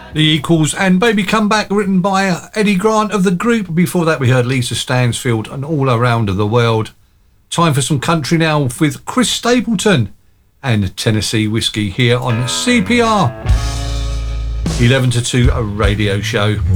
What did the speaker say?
The Equals and Baby Come Back, written by Eddie Grant of The Group. Before that we heard Lisa Stansfield and All Around the World. Time for some country now with Chris Stapleton and Tennessee Whiskey here on CPR 11 to 2, a radio show.